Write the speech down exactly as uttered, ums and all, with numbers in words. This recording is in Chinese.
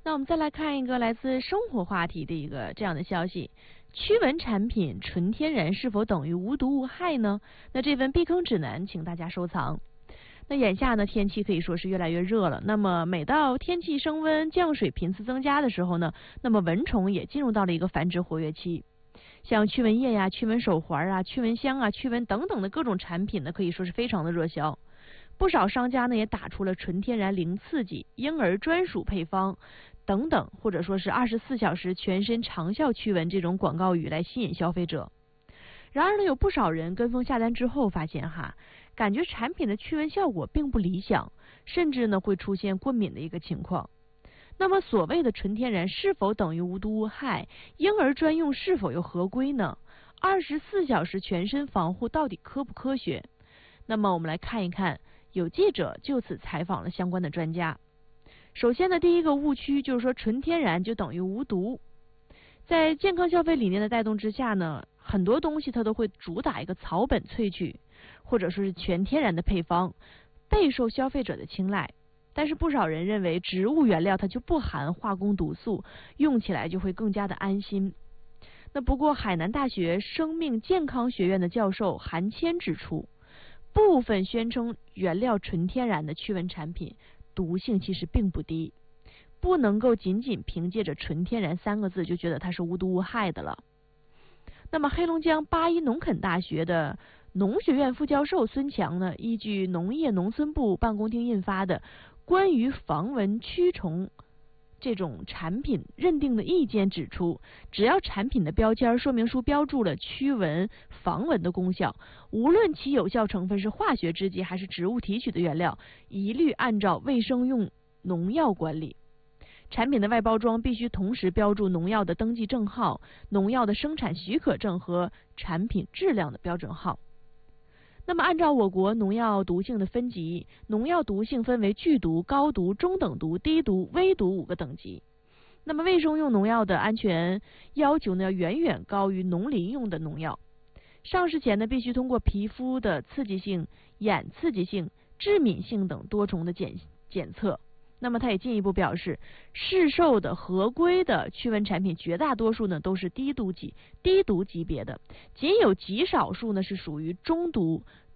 那我们再来看一个来自生活话题的一个这样的消息：驱蚊产品纯天然是否等于无毒无害呢？那这份避坑指南，请大家收藏。那眼下呢，天气可以说是越来越热了。那么每到天气升温、降水频次增加的时候呢，那么蚊虫也进入到了一个繁殖活跃期。像驱蚊液呀、驱蚊手环啊、驱蚊香啊、驱蚊等等的各种产品呢，可以说是非常的热销。不少商家呢也打出了纯天然零刺激、婴儿专属配方等等，或者说是二十四小时全身长效驱蚊这种广告语来吸引消费者。然而呢，有不少人跟风下单之后发现哈，感觉产品的驱蚊效果并不理想，甚至呢会出现过敏的一个情况。那么所谓的纯天然是否等于无毒无害？婴儿专用是否又合规呢？二十四小时全身防护到底科不科学？那么我们来看一看，有记者就此采访了相关的专家。首先呢，第一个误区就是说纯天然就等于无毒。在健康消费理念的带动之下呢，很多东西它都会主打一个草本萃取，或者说是全天然的配方，备受消费者的青睐。但是不少人认为植物原料它就不含化工毒素，用起来就会更加的安心。那不过海南大学生命健康学院的教授韩谦指出，部分宣称原料纯天然的驱蚊产品毒性其实并不低，不能够仅仅凭借着纯天然三个字就觉得它是无毒无害的了。那么黑龙江八一农垦大学的农学院副教授孙强呢，依据农业农村部办公厅印发的关于防蚊驱虫这种产品认定的意见指出，只要产品的标签说明书标注了驱蚊防蚊的功效，无论其有效成分是化学制剂还是植物提取的原料，一律按照卫生用农药管理。产品的外包装必须同时标注农药的登记证号、农药的生产许可证和产品质量的标准号。那么按照我国农药毒性的分级，农药毒性分为剧毒、高毒、中等毒、低毒、微毒五个等级。那么卫生用农药的安全要求呢，要远远高于农林用的农药。上市前呢，必须通过皮肤的刺激性、眼刺激性、致敏性等多重的检检测。那么他也进一步表示，市售的合规的驱蚊产品绝大多数呢都是低毒级低毒级别的，仅有极少数呢是属于中毒